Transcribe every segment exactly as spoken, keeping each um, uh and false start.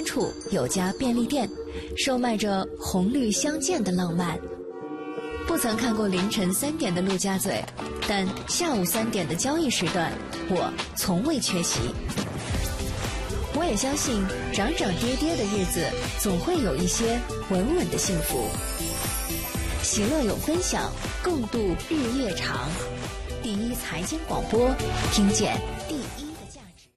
处有家便利店，售卖着红绿相间的浪漫。不曾看过凌晨三点的陆家嘴，但下午三点的交易时段，我从未缺席。我也相信，涨涨跌跌的日子，总会有一些稳稳的幸福。喜乐有分享，共度日夜长。第一财经广播，听见第一的价值。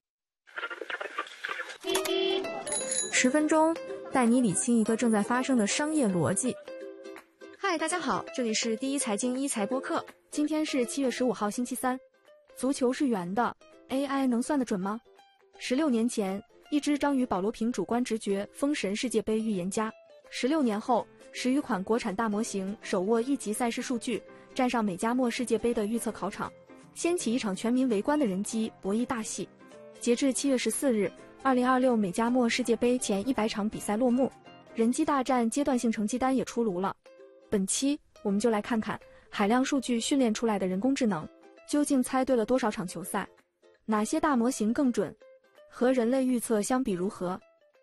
十分钟带你理清一个正在发生的商业逻辑。嗨，大家好，这里是第一财经一财播客。今天是七月十五号，星期三。足球是圆的 ，A I 能算得准吗？十六年前，一只章鱼保罗凭主观直觉封神世界杯预言家。十六年后，十余款国产大模型手握一级赛事数据，站上美加墨世界杯的预测考场，掀起一场全民围观的人机博弈大戏。截至七月十四日，二零二六美加墨世界杯前一百场比赛落幕，人机大战阶段性成绩单也出炉了。本期我们就来看看海量数据训练出来的人工智能究竟猜对了多少场球赛，哪些大模型更准，和人类预测相比如何？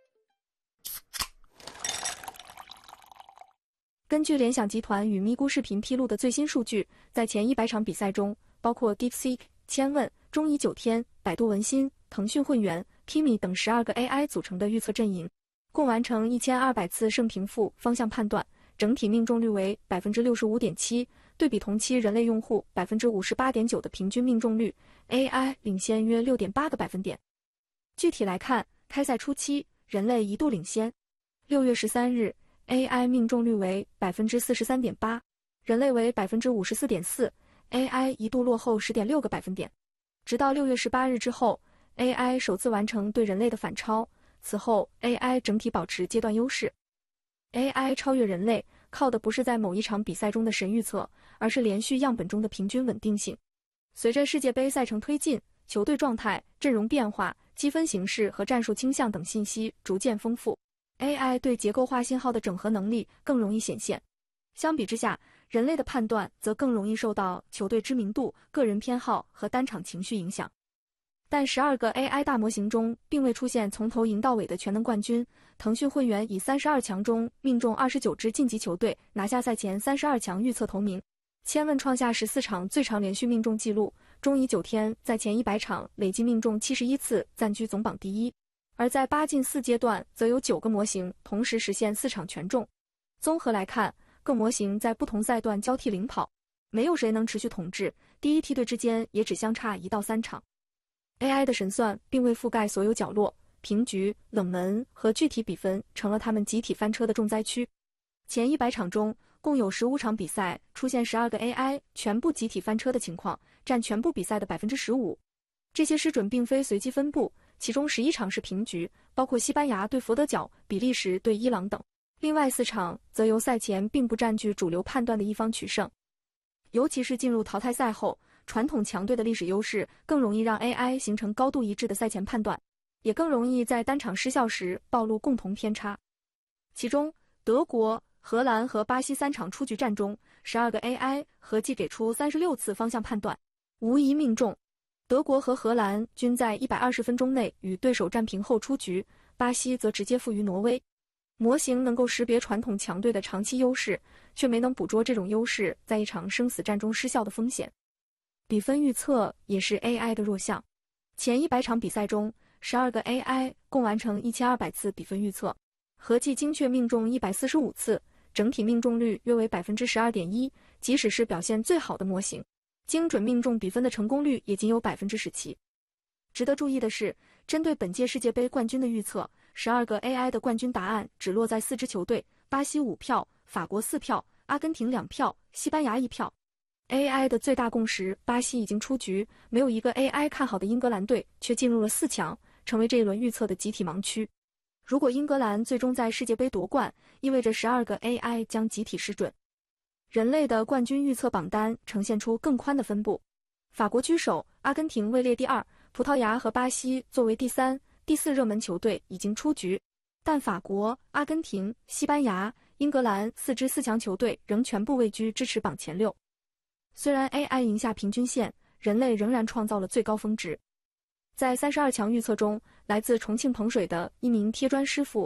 根据联想集团与咪咕视频披露的最新数据，在前一百场比赛中，包括 DeepSeek、千问、中医九天、百度文心、腾讯混元、Kimi 等十二个 A I 组成的预测阵营，共完成一千二百次胜平负方向判断，整体命中率为 百分之六十五点七， 对比同期人类用户 百分之五十八点九 的平均命中率， A I 领先约 六点八个百分点。具体来看，开赛初期，人类一度领先。六月十三日，A I 命中率为 百分之四十三点八， 人类为 百分之五十四点四， A I 一度落后 十点六个百分点。直到六月十八日之后， A I 首次完成对人类的反超，此后 A I 整体保持阶段优势。A I 超越人类，靠的不是在某一场比赛中的神预测，而是连续样本中的平均稳定性。随着世界杯赛程推进，球队状态、阵容变化、积分形势和战术倾向等信息逐渐丰富， A I 对结构化信号的整合能力更容易显现。相比之下，人类的判断则更容易受到球队知名度、个人偏好和单场情绪影响。但十二个 A I 大模型中并未出现从头赢到尾的全能冠军，腾讯混元以三十二强中命中二十九支晋级球队，拿下赛前三十二强预测头名。千问创下十四场最长连续命中纪录，中医九天在前一百场累计命中七十一次，暂居总榜第一。而在八进四阶段，则有九个模型同时实现四场全中。综合来看，各模型在不同赛段交替领跑，没有谁能持续统治，第一梯队之间也只相差一到三场。A I 的神算并未覆盖所有角落，平局、冷门和具体比分成了他们集体翻车的重灾区。前一百场中，共有十五场比赛出现十二个 A I 全部集体翻车的情况，占全部比赛的 百分之十五。这些失准并非随机分布，其中十一场是平局，包括西班牙对佛得角、比利时对伊朗等。另外四场则由赛前并不占据主流判断的一方取胜。尤其是进入淘汰赛后，传统强队的历史优势更容易让 A I 形成高度一致的赛前判断，也更容易在单场失效时暴露共同偏差。其中，德国、荷兰和巴西三场出局战中，十二个 A I 合计给出三十六次方向判断，无一命中。德国和荷兰均在一百二十分钟内与对手战平后出局，巴西则直接负于挪威。模型能够识别传统强队的长期优势，却没能捕捉这种优势在一场生死战中失效的风险。比分预测也是 A I 的弱项。前一百场比赛中，十二个 A I 共完成一千二百次比分预测，合计精确命中一百四十五次，整体命中率约为 百分之十二点一， 即使是表现最好的模型，精准命中比分的成功率也仅有 百分之十七。值得注意的是，针对本届世界杯冠军的预测，十二个 A I 的冠军答案只落在四支球队，巴西五票，法国四票，阿根廷两票，西班牙一票。A I 的最大共识，巴西已经出局，没有一个 A I 看好的英格兰队却进入了四强，成为这一轮预测的集体盲区。如果英格兰最终在世界杯夺冠，意味着十二个 A I 将集体失准。人类的冠军预测榜单呈现出更宽的分布，法国居首，阿根廷位列第二，葡萄牙和巴西作为第三、第四热门球队已经出局，但法国、阿根廷、西班牙、英格兰四支四强球队仍全部位居支持榜前六。虽然 A I 赢下平均线，人类仍然创造了最高峰值。在三十二强预测中，来自重庆彭水的一名贴砖师傅